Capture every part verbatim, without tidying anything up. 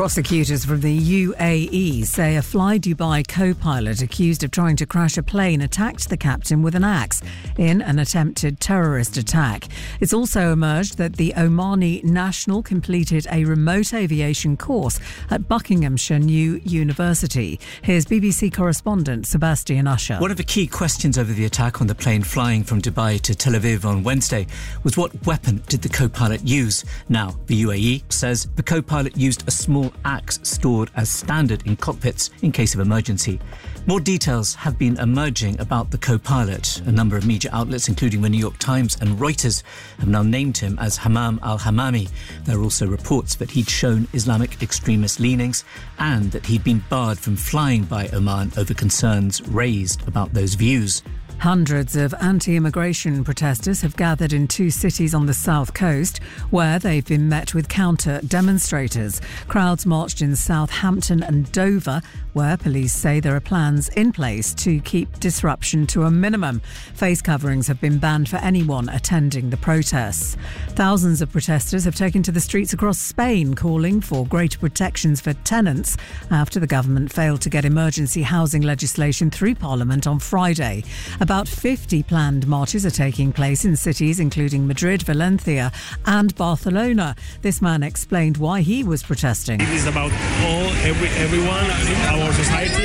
Prosecutors from the U A E say a Fly Dubai co-pilot accused of trying to crash a plane attacked the captain with an axe in an attempted terrorist attack. It's also emerged that the Omani national completed a remote aviation course at Buckinghamshire New University. Here's B B C correspondent Sebastian Usher. One of the key questions over the attack on the plane flying from Dubai to Tel Aviv on Wednesday was what weapon did the co-pilot use? Now, the U A E says the co-pilot used a small axe stored as standard in cockpits in case of emergency. More details have been emerging about the co-pilot. A number of media outlets, including the New York Times and Reuters, have now named him as Hammam al-Hammami. There are also reports that he'd shown Islamic extremist leanings and that he'd been barred from flying by Oman over concerns raised about those views. Hundreds of anti-immigration protesters have gathered in two cities on the south coast where they've been met with counter-demonstrators. Crowds marched in Southampton and Dover, where police say there are plans in place to keep disruption to a minimum. Face coverings have been banned for anyone attending the protests. Thousands of protesters have taken to the streets across Spain, calling for greater protections for tenants after the government failed to get emergency housing legislation through Parliament on Friday. About fifty planned marches are taking place in cities including Madrid, Valencia and Barcelona. This man explained why he was protesting. It is about all, every, everyone in our society.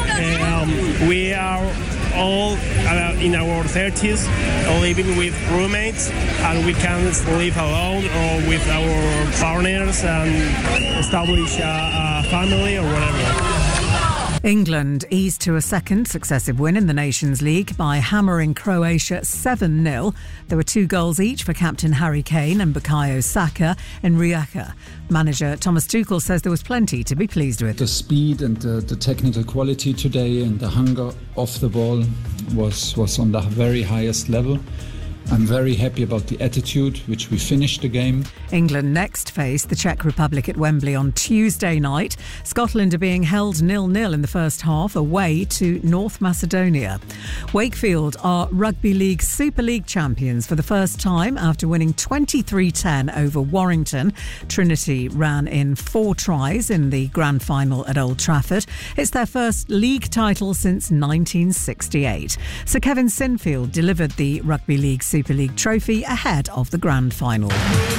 Um, we are all uh, in our thirties, living with roommates, and we can live alone or with our partners and establish a, a family or whatever. England eased to a second successive win in the Nations League by hammering Croatia seven nil. There were two goals each for captain Harry Kane and Bukayo Saka in Rijeka. Manager Thomas Tuchel says there was plenty to be pleased with. The speed and the, the technical quality today and the hunger off the ball was, was on the very highest level. I'm very happy about the attitude, which we finished the game. England next face the Czech Republic at Wembley on Tuesday night. Scotland are being held nil nil in the first half away to North Macedonia. Wakefield are Rugby League Super League champions for the first time after winning twenty-three ten over Warrington. Trinity ran in four tries in the grand final at Old Trafford. It's their first league title since nineteen sixty-eight. Sir Kevin Sinfield delivered the Rugby League Super League trophy ahead of the grand final.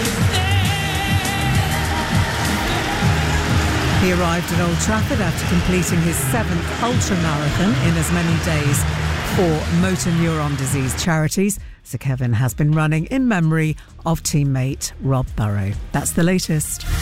He arrived at Old Trafford after completing his seventh ultra-marathon in as many days for motor neuron disease charities. Sir Kevin has been running in memory of teammate Rob Burrow. That's the latest.